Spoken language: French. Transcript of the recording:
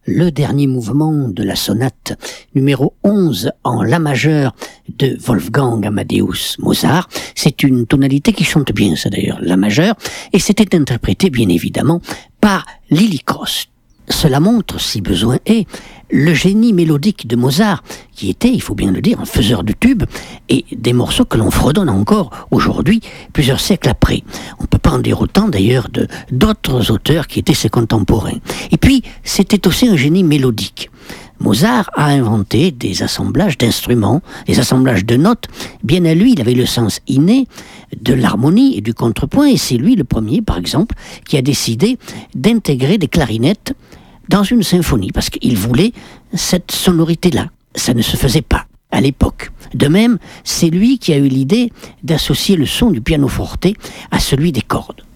le dernier mouvement de la sonate numéro 11 en La majeur de Wolfgang Amadeus Mozart. C'est une tonalité qui chante bien, ça d'ailleurs, La majeure, et c'était interprété bien évidemment par Lily Cross. Cela montre, si besoin est, le génie mélodique de Mozart, qui était, il faut bien le dire, un faiseur de tubes, et des morceaux que l'on fredonne encore aujourd'hui, plusieurs siècles après. On ne peut pas en dire autant d'ailleurs d'autres auteurs qui étaient ses contemporains. Et puis, c'était aussi un génie mélodique. Mozart a inventé des assemblages d'instruments, des assemblages de notes. Bien à lui, il avait le sens inné de l'harmonie et du contrepoint, et c'est lui le premier, par exemple, qui a décidé d'intégrer des clarinettes dans une symphonie, parce qu'il voulait cette sonorité-là. Ça ne se faisait pas à l'époque. De même, c'est lui qui a eu l'idée d'associer le son du pianoforte à celui des cordes.